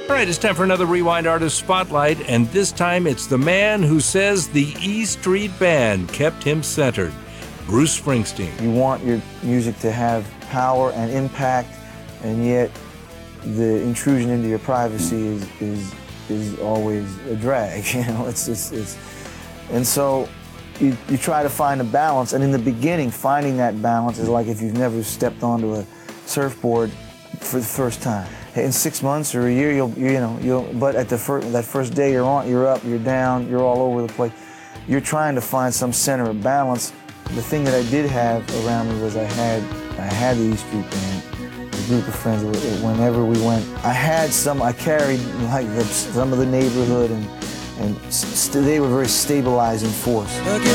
All right, it's time for another Rewind Artist Spotlight, and this time it's the man who says the E Street Band kept him centered, Bruce Springsteen. You want your music to have power and impact, and yet the intrusion into your privacy is always a drag. You know, and so you try to find a balance. And in the beginning, finding that balance is like if you've never stepped onto a surfboard for the first time. In 6 months or a year, but at that first day you're up, you're down, you're all over the place. You're trying to find some center of balance. The thing that I did have around me was I had the E Street Band, a group of friends. Whenever we went, I carried like some of the neighborhood, and they were very stabilizing force. Look at